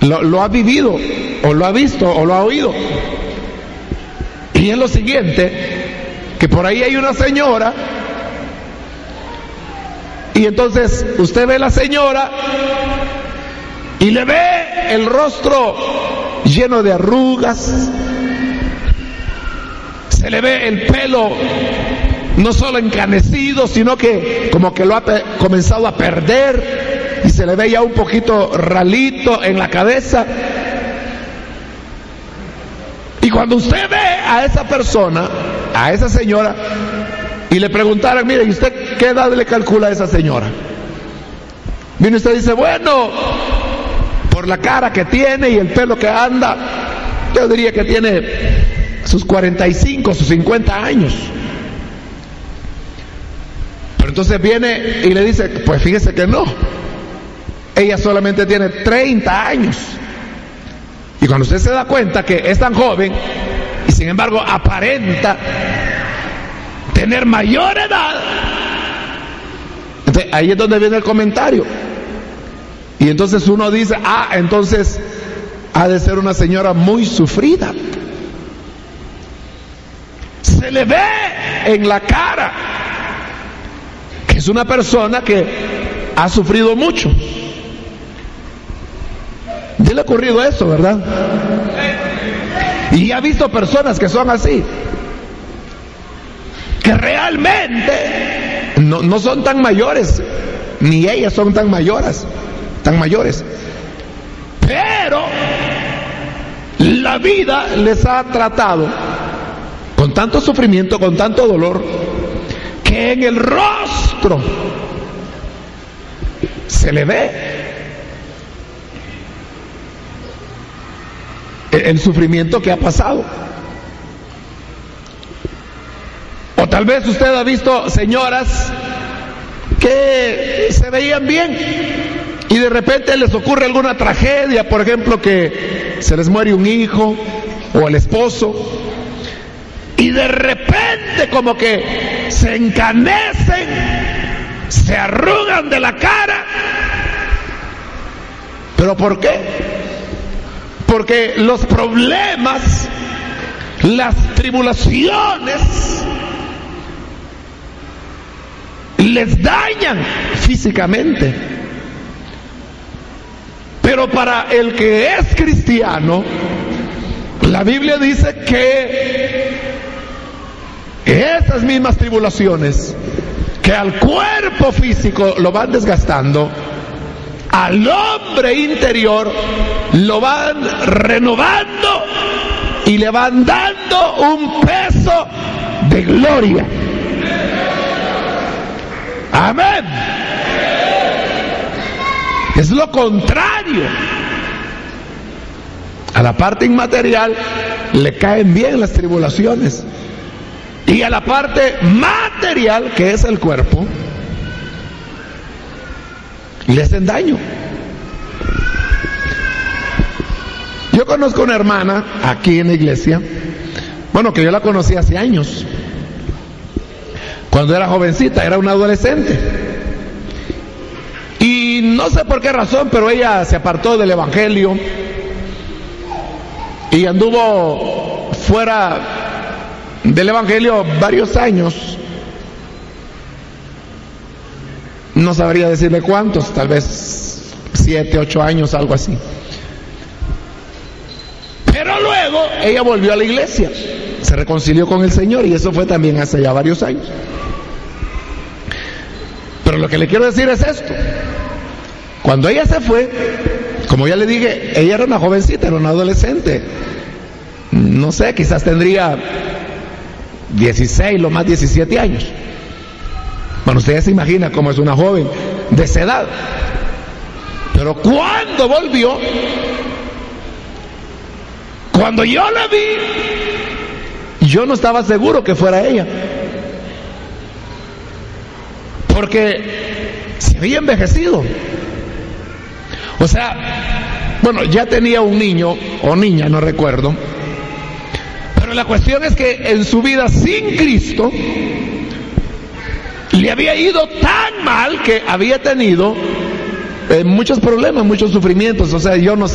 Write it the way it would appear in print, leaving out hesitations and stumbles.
lo ha vivido, o lo ha visto, o lo ha oído. Y es lo siguiente, que por ahí hay una señora, y entonces usted ve a la señora y le ve el rostro lleno de arrugas, se le ve el pelo no solo encanecido, sino que como que lo ha comenzado a perder, y se le ve ya un poquito ralito en la cabeza. Y cuando usted ve a esa persona, a esa señora, y le preguntaran, mire, ¿y usted qué edad le calcula a esa señora? Viene usted y dice, bueno, por la cara que tiene y el pelo que anda, yo diría que tiene sus 45, sus 50 años. Pero entonces viene y le dice, pues fíjese que no, ella solamente tiene 30 años. Y cuando usted se da cuenta que es tan joven y sin embargo aparenta tener mayor edad, entonces ahí es donde viene el comentario. Y entonces uno dice, entonces ha de ser una señora muy sufrida. Se le ve en la cara que es una persona que ha sufrido mucho. ¿Ya le ha ocurrido eso, verdad? Y ha visto personas que son así, que realmente no son tan mayores, ni ellas son tan mayores, pero la vida les ha tratado con tanto sufrimiento, con tanto dolor, que en el rostro se le ve el sufrimiento que ha pasado. O tal vez usted ha visto señoras que se veían bien y de repente les ocurre alguna tragedia, por ejemplo que se les muere un hijo o el esposo, y de repente como que se encanecen, se arrugan de la cara. ¿Pero por qué? Porque los problemas, las tribulaciones les dañan físicamente. Pero para el que es cristiano, la Biblia dice que esas mismas tribulaciones que al cuerpo físico lo van desgastando, al hombre interior lo van renovando y le van dando un peso de gloria. Amén. Es lo contrario. A la parte inmaterial le caen bien las tribulaciones, y a la parte material, que es el cuerpo, le hacen daño. Yo conozco una hermana aquí en la iglesia, bueno, que yo la conocí hace años, cuando era jovencita, era una adolescente, y no sé por qué razón, pero ella se apartó del evangelio y anduvo fuera del evangelio varios años. No sabría decirle cuántos, tal vez 7, 8 años, algo así. Pero luego ella volvió a la iglesia, se reconcilió con el Señor, y eso fue también hace ya varios años. Pero lo que le quiero decir es esto: cuando ella se fue, como ya le dije, ella era una jovencita, era una adolescente, no sé, quizás tendría 16, lo más 17 años. Bueno, usted ya se imagina cómo es una joven de esa edad. Pero cuando volvió, cuando yo la vi, yo no estaba seguro que fuera ella, porque se había envejecido. O sea, bueno, ya tenía un niño o niña, no recuerdo, pero la cuestión es que en su vida sin Cristo le había ido tan mal que había tenido muchos problemas, muchos sufrimientos. O sea, yo no sé